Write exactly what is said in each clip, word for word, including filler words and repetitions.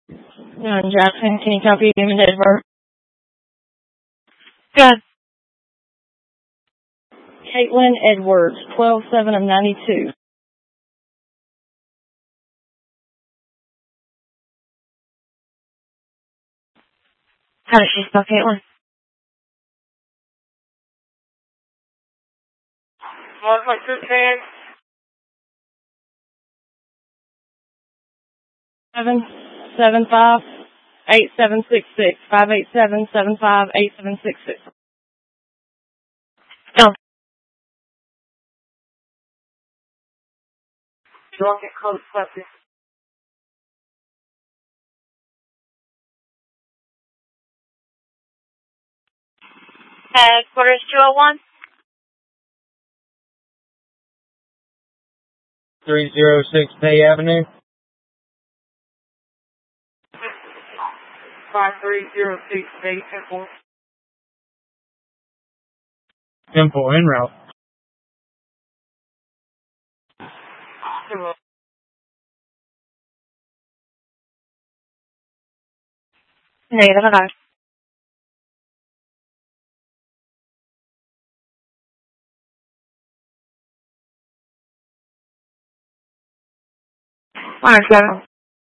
No, Jackson, can you copy him in Edward? Good. Caitlin Edwards, twelve seven of ninety-two. How does she spell Caitlin? What's my sister's name? Seven seven five eight seven six six five eight seven seven five eight seven six six. No. Don't get close, puppy. Headquarters two oh one? three oh six Bay Avenue. five three zero six Bay Temple. Temple en route. Negative, okay. One oh seven.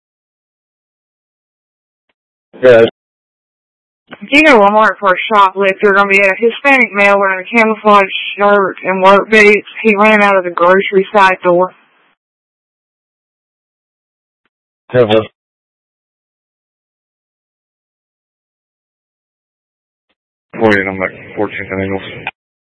Good. You know Walmart for a shoplifter, gonna be a Hispanic male wearing a camouflage shirt and work boots. He ran out of the grocery side door. Temple. Morning, I'm like fourteenth and Ingles.